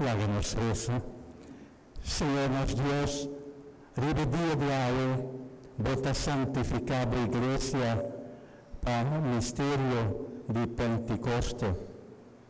Hagamos rezo. Señor nuestro Dios, rivedia diae, vota santificabo Iglesia, para el misterio de Pentecoste.